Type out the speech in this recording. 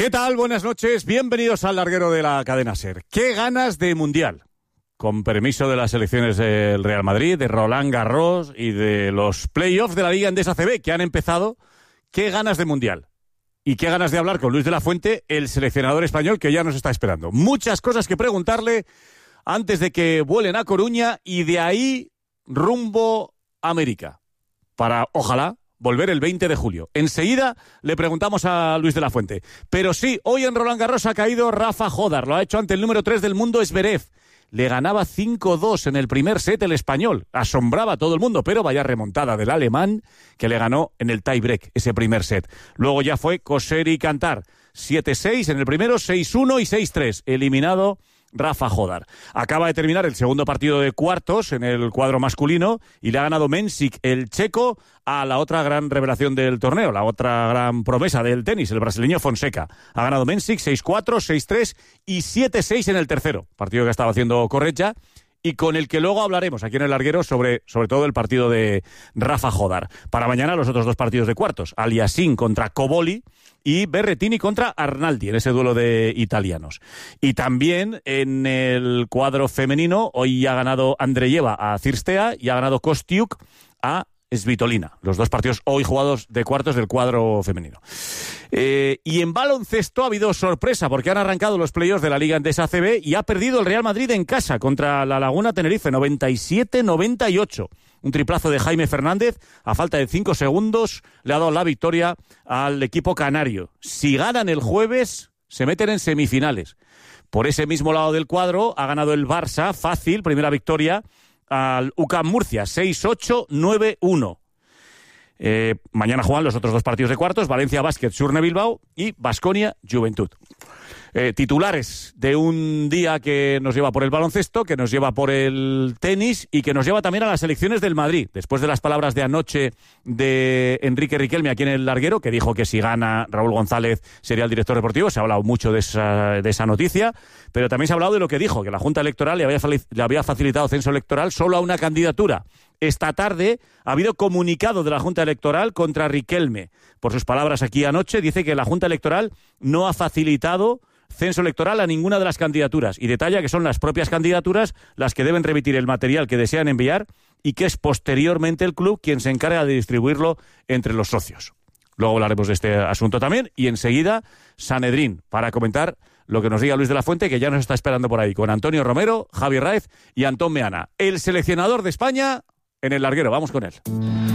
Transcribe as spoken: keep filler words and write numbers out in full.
¿Qué tal? Buenas noches. Bienvenidos al larguero de la cadena SER. ¡Qué ganas de Mundial! Con permiso de las selecciones del Real Madrid, de Roland Garros y de los playoffs de la Liga Endesa A C B que han empezado. ¡Qué ganas de Mundial! Y qué ganas de hablar con Luis de la Fuente, el seleccionador español que ya nos está esperando. Muchas cosas que preguntarle antes de que vuelen a Coruña y de ahí rumbo a América. Para, ojalá, volver el veinte de julio. Enseguida le preguntamos a Luis de la Fuente. Pero sí, hoy en Roland Garros ha caído Rafa Jódar. Lo ha hecho ante el número tres del mundo, Zverev. Le ganaba cinco dos en el primer set el español. Asombraba a todo el mundo, pero vaya remontada del alemán que le ganó en el tie-break ese primer set. Luego ya fue coser y cantar. siete seis en el primero, seis uno y seis tres. Eliminado Rafa Jódar. Acaba de terminar el segundo partido de cuartos en el cuadro masculino y le ha ganado Mensik, el checo, a la otra gran revelación del torneo, la otra gran promesa del tenis, el brasileño Fonseca. Ha ganado Mensik seis cuatro, seis tres y siete seis en el tercero. Partido que estaba haciendo Corretja y con el que luego hablaremos aquí en el larguero sobre, sobre todo el partido de Rafa Jódar. Para mañana los otros dos partidos de cuartos, Aliassime contra Cobolli y Berrettini contra Arnaldi en ese duelo de italianos. Y también en el cuadro femenino, hoy ha ganado Andreyeva a Cirstea y ha ganado Kostiuk a Svitolina. Los dos partidos hoy jugados de cuartos del cuadro femenino. Eh, y en baloncesto ha habido sorpresa porque han arrancado los playoffs de la Liga Endesa A C B y ha perdido el Real Madrid en casa contra la Laguna Tenerife, noventa y siete noventa y ocho. Un triplazo de Jaime Fernández, a falta de cinco segundos, le ha dado la victoria al equipo canario. Si ganan el jueves, se meten en semifinales. Por ese mismo lado del cuadro ha ganado el Barça, fácil, primera victoria, al U C A M Murcia, seis ocho nueve uno. Eh, mañana juegan los otros dos partidos de cuartos, Valencia Basket, Surne Bilbao y Baskonia Juventud. Eh, titulares de un día que nos lleva por el baloncesto, que nos lleva por el tenis y que nos lleva también a las elecciones del Madrid. Después de las palabras de anoche de Enrique Riquelme aquí en el larguero, que dijo que si gana Raúl González sería el director deportivo, se ha hablado mucho de esa, de esa noticia, pero también se ha hablado de lo que dijo, que la Junta Electoral le había, le había facilitado censo electoral solo a una candidatura. Esta tarde ha habido comunicado de la Junta Electoral contra Riquelme. Por sus palabras aquí anoche, dice que la Junta Electoral no ha facilitado censo electoral a ninguna de las candidaturas y detalla que son las propias candidaturas las que deben remitir el material que desean enviar y que es posteriormente el club quien se encarga de distribuirlo entre los socios. Luego hablaremos de este asunto también y enseguida Sanedrín para comentar lo que nos diga Luis de la Fuente, que ya nos está esperando por ahí con Antonio Romero, Javi Raez y Antón Meana. El seleccionador de España en el larguero. Vamos con él.